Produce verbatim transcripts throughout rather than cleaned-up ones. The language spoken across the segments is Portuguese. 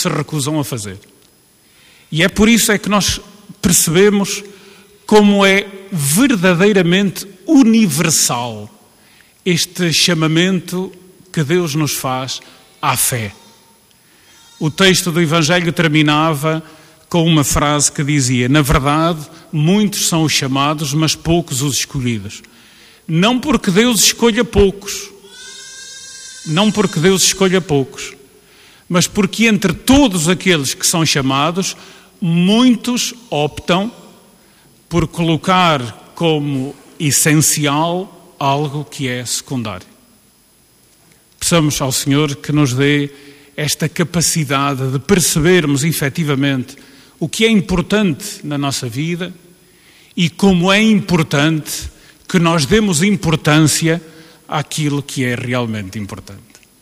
se recusam a fazer. E é por isso é que nós percebemos como é verdadeiramente universal este chamamento que Deus nos faz à fé. O texto do Evangelho terminava com uma frase que dizia: na verdade, muitos são os chamados, mas poucos os escolhidos. Não porque Deus escolha poucos, não porque Deus escolha poucos, mas porque entre todos aqueles que são chamados, muitos optam por colocar como essencial algo que é secundário. Peçamos ao Senhor que nos dê esta capacidade de percebermos efetivamente o que é importante na nossa vida e como é importante que nós demos importância àquilo que é realmente importante.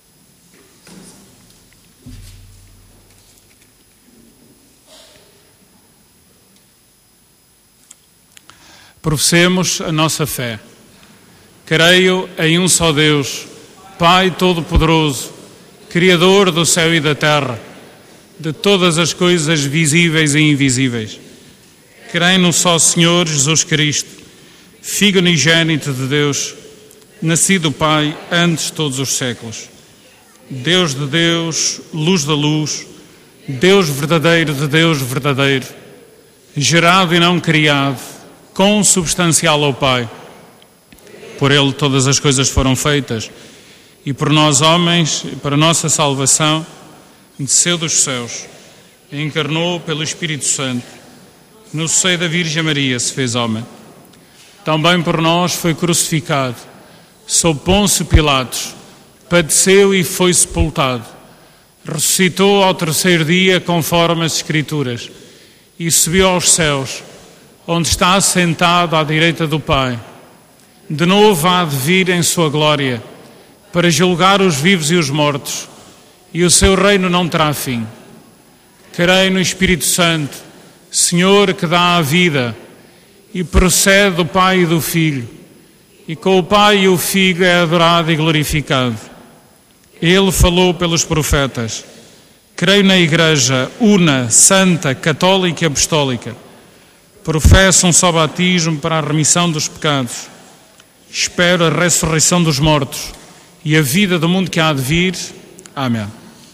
Professemos a nossa fé. Creio em um só Deus, Pai Todo-Poderoso, Criador do céu e da terra, de todas as coisas visíveis e invisíveis. Creio no só Senhor Jesus Cristo, Filho unigênito de Deus, nascido Pai antes de todos os séculos. Deus de Deus, luz da luz, Deus verdadeiro de Deus verdadeiro, gerado e não criado, consubstancial ao Pai. Por Ele todas as coisas foram feitas, e por nós homens, para a nossa salvação, desceu dos céus, encarnou pelo Espírito Santo, no seio da Virgem Maria se fez homem. Também por nós foi crucificado, sob Pôncio Pilatos, padeceu e foi sepultado, ressuscitou ao terceiro dia conforme as Escrituras, e subiu aos céus, onde está assentado à direita do Pai. De novo há de vir em sua glória, para julgar os vivos e os mortos, e o seu reino não terá fim. Creio no Espírito Santo, Senhor que dá a vida, e procede do Pai e do Filho, e com o Pai e o Filho é adorado e glorificado. Ele falou pelos profetas. Creio na Igreja una, santa, católica e apostólica. Professo um só batismo para a remissão dos pecados. Espero a ressurreição dos mortos e a vida do mundo que há de vir. Amém.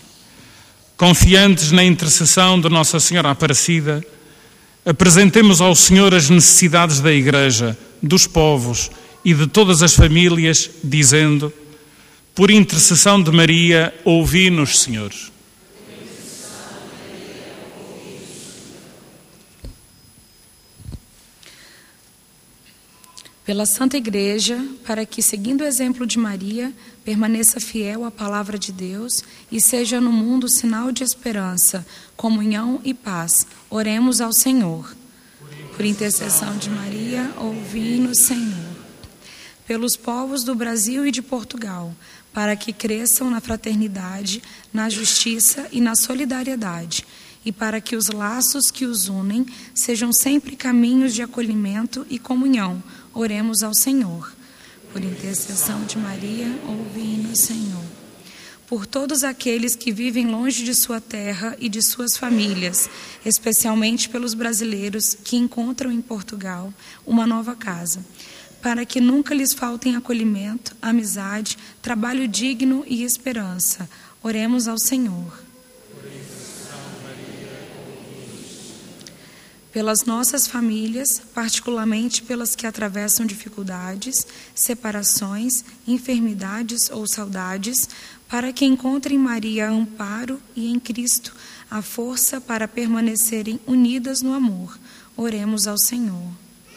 Confiantes na intercessão de Nossa Senhora Aparecida, apresentemos ao Senhor as necessidades da Igreja, dos povos e de todas as famílias, dizendo: por intercessão de Maria, ouvi-nos, Senhor. Pela Santa Igreja, para que, seguindo o exemplo de Maria, permaneça fiel à palavra de Deus e seja no mundo sinal de esperança, comunhão e paz, oremos ao Senhor. Por intercessão de Maria, ouvi-nos, Senhor. Pelos povos do Brasil e de Portugal, para que cresçam na fraternidade, na justiça e na solidariedade, e para que os laços que os unem sejam sempre caminhos de acolhimento e comunhão, oremos ao Senhor. Por intercessão de Maria, ouvi-nos, Senhor. Por todos aqueles que vivem longe de sua terra e de suas famílias, especialmente pelos brasileiros que encontram em Portugal uma nova casa, para que nunca lhes faltem acolhimento, amizade, trabalho digno e esperança, oremos ao Senhor. Pelas nossas famílias, particularmente pelas que atravessam dificuldades, separações, enfermidades ou saudades, para que encontrem em Maria amparo e em Cristo a força para permanecerem unidas no amor. Oremos ao Senhor.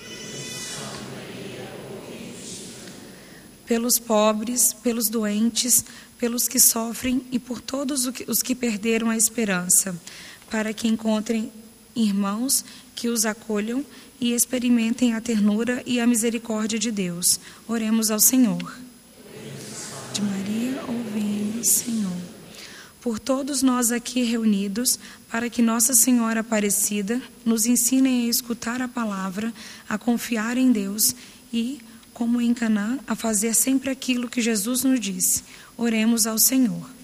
Pelos pobres, pelos doentes, pelos que sofrem e por todos os que perderam a esperança, para que encontrem irmãos que os acolham e experimentem a ternura e a misericórdia de Deus. Oremos ao Senhor. De Maria, ouvimos, Senhor. Por todos nós aqui reunidos, para que Nossa Senhora Aparecida nos ensine a escutar a palavra, a confiar em Deus e, como em Canaã, a fazer sempre aquilo que Jesus nos disse. Oremos ao Senhor.